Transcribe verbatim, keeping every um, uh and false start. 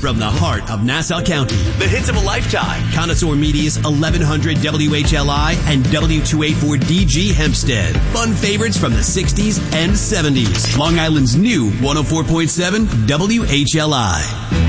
from the heart of Nassau County. The hits of a lifetime. Connoisseur Media's eleven hundred W H L I and W two eighty-four D G Hempstead. Fun favorites from the sixties and seventies. Long Island's new one oh four point seven W H L I.